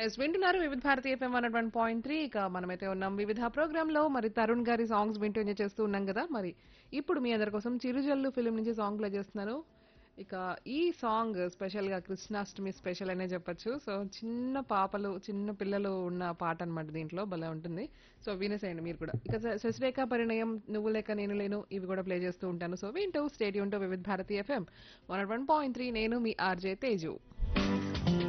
Yes వింటున్నారు వివిధ Bharati FM 101.3. ఇక మనమైతే ఉన్నాం వివిధ ప్రోగ్రామ్ లో. మరి తరుణ్ గారి సాంగ్స్ వింటూ ఎంజాయ్ చేస్తూ ఉన్నాం కదా. మరి ఇప్పుడు మీ అందరి కోసం చిరుజల్లు ఫిలిం నుంచి సాంగ్ ప్లే చేస్తున్నాను. ఇక ఈ సాంగ్ స్పెషల్ గా కృష్ణాష్టమి స్పెషల్ అనే చెప్పొచ్చు. సో చిన్న పాపలు చిన్న పిల్లలు ఉన్న పాట అన్నమాట, దీంట్లో భలే ఉంటుంది. సో వినేసేయండి మీరు కూడా. ఇక శశిరేఖ పరిణయం, నువ్వు లేక నేను లేను, ఇవి కూడా ప్లే చేస్తూ ఉంటాను. సో వింటూ స్టేడియం టు వివిధ భారతి ఎఫ్ఎం 101.3. నేను మీ ఆర్జే తేజు.